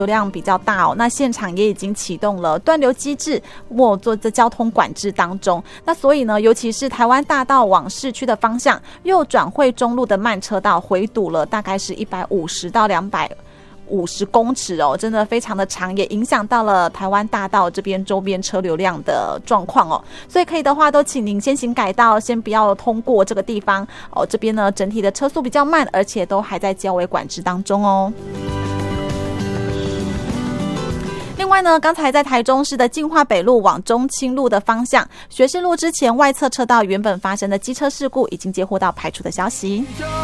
流量比较大哦，那现场也已经启动了断流机制，做这交通管制当中。那所以呢，尤其是台湾大道往市区的方向，右转会中路的慢车道回堵了，大概是150到250公尺哦，真的非常的长，也影响到了台湾大道这边周边车流量的状况哦。所以可以的话，都请您先行改道，先不要通过这个地方哦。这边呢，整体的车速比较慢，而且都还在交委管制当中哦。另外呢，刚才在台中市的进化北路往中清路的方向，学士路之前外侧车道原本发生的机车事故已经接获到排除的消息。